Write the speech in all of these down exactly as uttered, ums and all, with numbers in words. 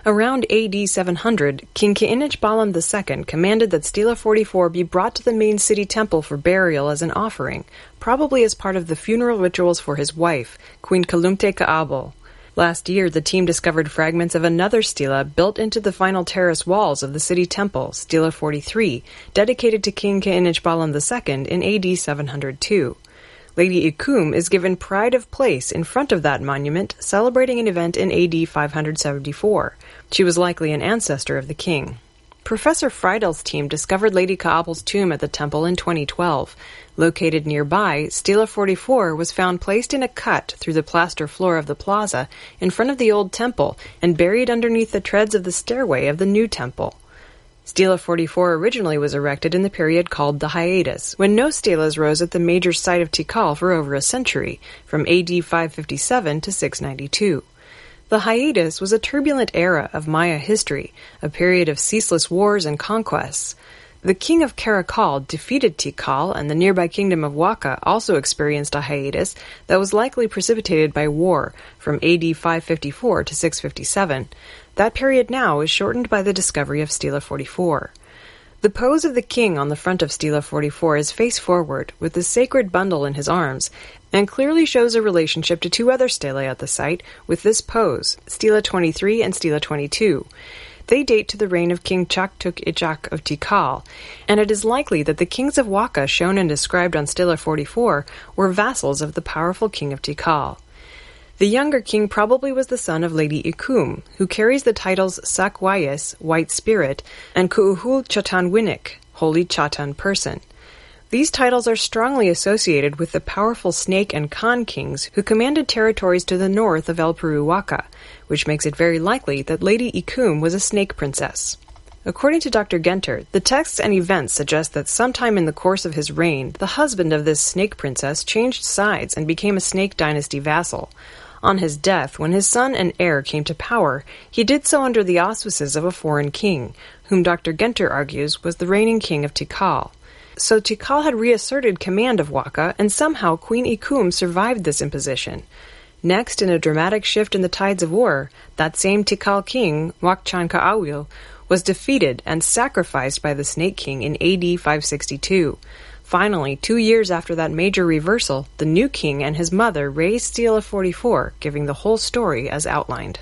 Around A D seven hundred, King Kiinich Balam the Second commanded that Stela forty-four be brought to the main city temple for burial as an offering, probably as part of the funeral rituals for his wife, Queen Kalumte Ka'abel. Last year, the team discovered fragments of another stela built into the final terrace walls of the city temple, Stela forty-three, dedicated to King Kiinich Balam the Second in A D seven hundred two. Lady Ikum is given pride of place in front of that monument, celebrating an event in A D five hundred seventy-four. She was likely an ancestor of the king. Professor Friedel's team discovered Lady Ka'abel's tomb at the temple in twenty twelve. Located nearby, Stela forty-four was found placed in a cut through the plaster floor of the plaza in front of the old temple and buried underneath the treads of the stairway of the new temple. Stela forty-four originally was erected in the period called the hiatus, when no stelas rose at the major site of Tikal for over a century, from A D five fifty-seven to six ninety-two. The hiatus was a turbulent era of Maya history, a period of ceaseless wars and conquests. The king of Karakal defeated Tikal, and the nearby kingdom of Waka also experienced a hiatus that was likely precipitated by war, from A D five fifty-four to six fifty-seven. That period now is shortened by the discovery of Stela forty-four. The pose of the king on the front of Stela forty-four is face forward, with the sacred bundle in his arms, and clearly shows a relationship to two other stelae at the site with this pose, Stela twenty-three and Stela twenty-two. They date to the reign of King Chaktuk Ichak of Tikal, and it is likely that the kings of Waka shown and described on Stela forty-four were vassals of the powerful king of Tikal. The younger king probably was the son of Lady Ikum, who carries the titles Sakwayas, White Spirit, and Kuuhul Chatanwinik, Holy Chatan Person. These titles are strongly associated with the powerful Snake and Khan kings who commanded territories to the north of El Peru Waka, which makes it very likely that Lady Ikum was a snake princess. According to Doctor Genter, the texts and events suggest that sometime in the course of his reign, the husband of this snake princess changed sides and became a snake dynasty vassal. On his death, when his son and heir came to power, he did so under the auspices of a foreign king, whom Doctor Genter argues was the reigning king of Tikal. So Tikal had reasserted command of Waka, and somehow Queen Ikum survived this imposition. Next, in a dramatic shift in the tides of war, that same Tikal king, Wakchan Ka'awil, was defeated and sacrificed by the Snake King in A D five sixty-two. Finally, two years after that major reversal, the new king and his mother raised Stela forty-four, giving the whole story as outlined.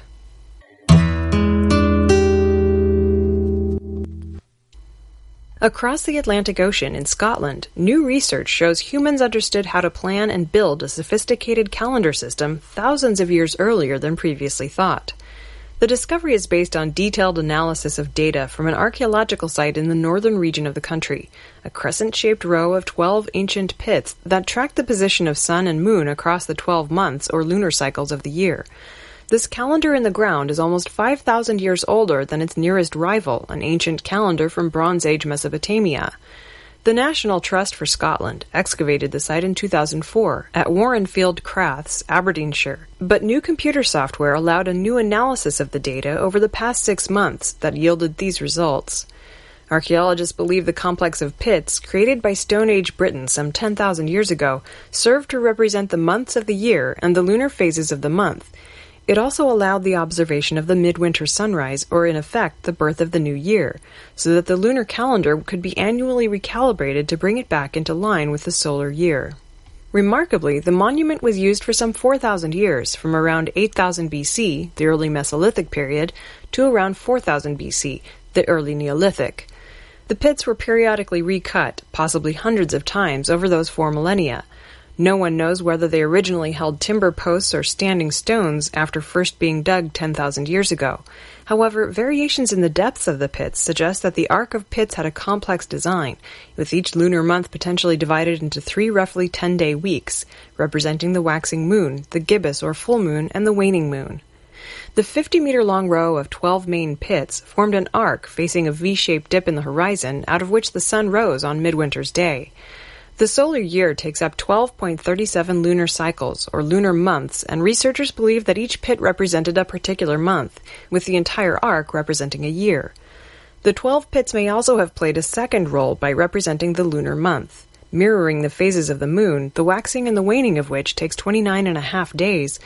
Across the Atlantic Ocean in Scotland, new research shows humans understood how to plan and build a sophisticated calendar system thousands of years earlier than previously thought. The discovery is based on detailed analysis of data from an archaeological site in the northern region of the country, a crescent-shaped row of twelve ancient pits that track the position of sun and moon across the twelve months or lunar cycles of the year. This calendar in the ground is almost five thousand years older than its nearest rival, an ancient calendar from Bronze Age Mesopotamia. The National Trust for Scotland excavated the site in two thousand four at Warrenfield Crafts, Aberdeenshire, but new computer software allowed a new analysis of the data over the past six months that yielded these results. Archaeologists believe the complex of pits, created by Stone Age Britain some ten thousand years ago, served to represent the months of the year and the lunar phases of the month. It also allowed the observation of the midwinter sunrise, or in effect, the birth of the new year, so that the lunar calendar could be annually recalibrated to bring it back into line with the solar year. Remarkably, the monument was used for some four thousand years, from around eight thousand B C, the early Mesolithic period, to around four thousand B C, the early Neolithic. The pits were periodically recut, possibly hundreds of times, over those four millennia. No one knows whether they originally held timber posts or standing stones after first being dug ten thousand years ago. However, variations in the depths of the pits suggest that the arc of pits had a complex design, with each lunar month potentially divided into three roughly ten-day weeks, representing the waxing moon, the gibbous or full moon, and the waning moon. The fifty-meter-long row of twelve main pits formed an arc facing a V-shaped dip in the horizon out of which the sun rose on midwinter's day. The solar year takes up twelve point three seven lunar cycles, or lunar months, and researchers believe that each pit represented a particular month, with the entire arc representing a year. The twelve pits may also have played a second role by representing the lunar month. Mirroring the phases of the moon, the waxing and the waning of which takes twenty-nine and a half days,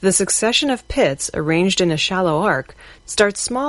The succession of pits, arranged in a shallow arc, starts small